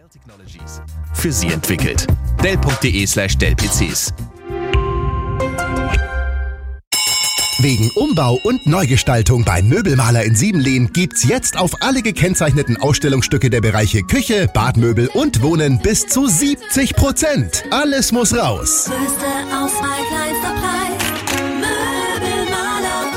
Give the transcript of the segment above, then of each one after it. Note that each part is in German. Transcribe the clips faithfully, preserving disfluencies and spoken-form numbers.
Technologies für Sie entwickelt. Dell.de slash Dell-PCs. Wegen Umbau und Neugestaltung beim Möbelmaler in Siebenlehn gibt's jetzt auf alle gekennzeichneten Ausstellungsstücke der Bereiche Küche, Badmöbel und Wohnen bis zu siebzig Prozent. Alles muss raus. Größte Auswahl, kleinster Preis. Möbelmaler.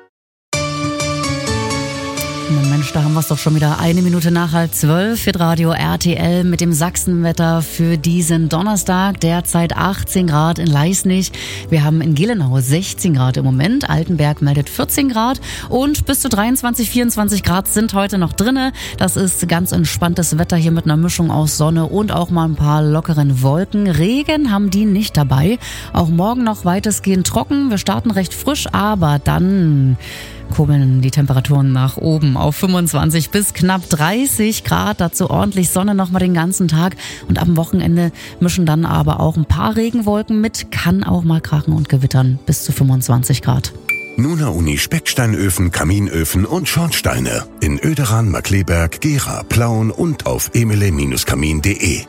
Mensch, da haben wir es doch schon wieder eine Minute nach halb zwölf. Für Radio R T L mit dem Sachsenwetter für diesen Donnerstag. Derzeit achtzehn Grad in Leisnig. Wir haben in Gelenau sechzehn Grad im Moment. Altenberg meldet vierzehn Grad. Und bis zu dreiundzwanzig, vierundzwanzig Grad sind heute noch drinne. Das ist ganz entspanntes Wetter hier mit einer Mischung aus Sonne und auch mal ein paar lockeren Wolken. Regen haben die nicht dabei. Auch morgen noch weitestgehend trocken. Wir starten recht frisch, aber dann kurbeln die Temperaturen nach oben auf fünfundzwanzig bis knapp dreißig Grad. Dazu ordentlich Sonne noch mal den ganzen Tag. Und am Wochenende mischen dann aber auch ein paar Regenwolken mit. Kann auch mal krachen und gewittern bis zu fünfundzwanzig Grad. Nuna Uni Specksteinöfen, Kaminöfen und Schornsteine in Oederan, Markleberg, Gera, Plauen und auf emile Bindestrich kamin punkt de.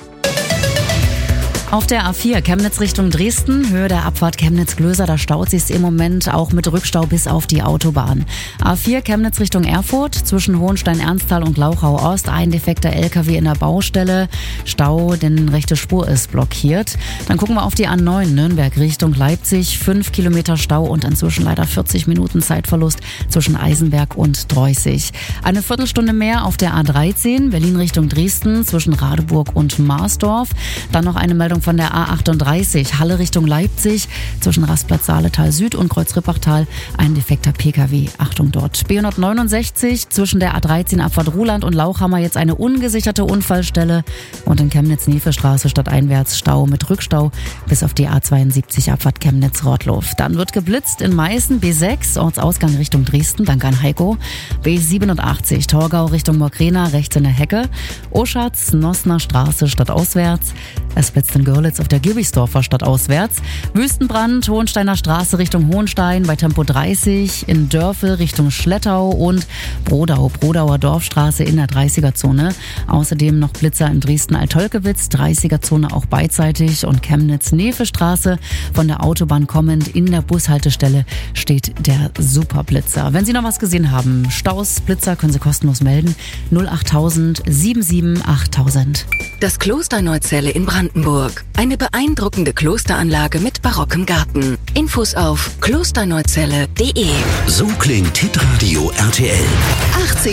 Auf der A vier Chemnitz Richtung Dresden, Höhe der Abfahrt Chemnitz-Glöser, da staut sich's im Moment auch mit Rückstau bis auf die Autobahn. A vier Chemnitz Richtung Erfurt, zwischen Hohenstein-Ernsthal und Glauchau-Ost, ein defekter L K W in der Baustelle, Stau, denn rechte Spur ist blockiert. Dann gucken wir auf die A neun Nürnberg Richtung Leipzig, fünf Kilometer Stau und inzwischen leider vierzig Minuten Zeitverlust zwischen Eisenberg und Dreußig. Eine Viertelstunde mehr auf der A dreizehn Berlin Richtung Dresden, zwischen Radeburg und Marsdorf. Dann noch eine Meldung von der A achtunddreißig, Halle Richtung Leipzig, zwischen Rastplatz Saaletal Süd und Kreuz-Rippachtal, ein defekter P K W. Achtung dort. B hundertneunundsechzig, zwischen der A dreizehn Abfahrt Ruhland und Lauchhammer jetzt eine ungesicherte Unfallstelle und in Chemnitz-Nefe-Straße stadteinwärts Stau mit Rückstau bis auf die A zweiundsiebzig Abfahrt Chemnitz-Rottloff. Dann wird geblitzt in Meißen, B sechs, Ortsausgang Richtung Dresden, danke an Heiko. B siebenundachtzig, Torgau Richtung Morkrena, rechts in der Hecke. Oschatz, Nossner Straße stadtauswärts. Es blitzt in Görlitz auf der Gilbichsdorfer stadtauswärts. Wüstenbrand, Hohensteiner Straße Richtung Hohenstein bei Tempo dreißig. In Dörfel Richtung Schlettau und Brodau, Brodauer Dorfstraße in der dreißiger-Zone. Außerdem noch Blitzer in Dresden-Altolkewitz, dreißiger-Zone auch beidseitig. Und Chemnitz-Nefe-Straße von der Autobahn kommend in der Bushaltestelle steht der Superblitzer. Wenn Sie noch was gesehen haben, Staus, Blitzer, können Sie kostenlos melden. null achttausend sieben sieben achttausend. Das Kloster Neuzelle in Brandenburg. Eine beeindruckende Klosteranlage mit barockem Garten. Infos auf klosterneuzelle punkt de. So klingt Hitradio R T L. achtzig